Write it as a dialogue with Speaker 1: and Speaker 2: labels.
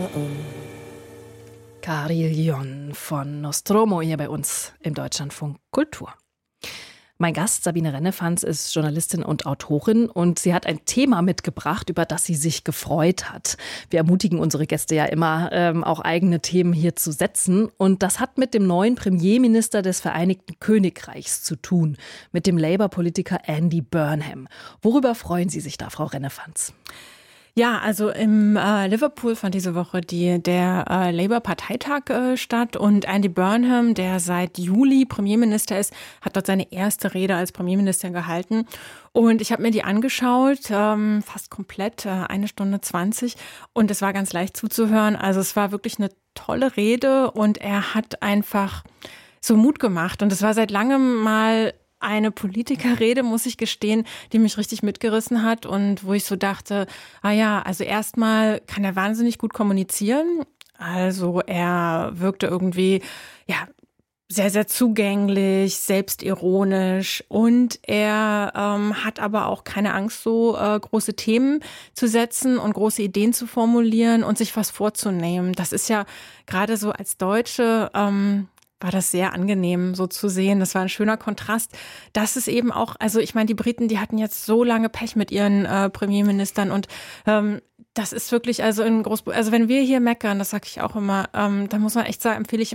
Speaker 1: Carillon von Nostromo hier bei uns im Deutschlandfunk Kultur. Mein Gast Sabine Rennefanz ist Journalistin und Autorin und sie hat ein Thema mitgebracht, über das sie sich gefreut hat. Wir ermutigen unsere Gäste ja immer, auch eigene Themen hier zu setzen. Und das hat mit dem neuen Premierminister des Vereinigten Königreichs zu tun, mit dem Labour-Politiker Andy Burnham. Worüber freuen Sie sich da, Frau Rennefanz?
Speaker 2: Ja, also im Liverpool fand diese Woche der Labour-Parteitag statt und Andy Burnham, der seit Juli Premierminister ist, hat dort seine erste Rede als Premierminister gehalten. Und ich habe mir die angeschaut, fast komplett, 1 Stunde 20. Und es war ganz leicht zuzuhören. Also es war wirklich eine tolle Rede und er hat einfach so Mut gemacht. Und es war seit langem mal eine Politikerrede, muss ich gestehen, die mich richtig mitgerissen hat und wo ich so dachte, also erstmal kann er wahnsinnig gut kommunizieren. Also er wirkte irgendwie, sehr, sehr zugänglich, selbstironisch und er hat aber auch keine Angst, so große Themen zu setzen und große Ideen zu formulieren und sich was vorzunehmen. Das ist ja gerade so als Deutsche war das sehr angenehm, so zu sehen. Das war ein schöner Kontrast. Das ist eben auch, also ich meine, die Briten, die hatten jetzt so lange Pech mit ihren Premierministern und das ist wirklich, also wenn wir hier meckern, das sage ich auch immer, dann muss man echt sagen, empfehle ich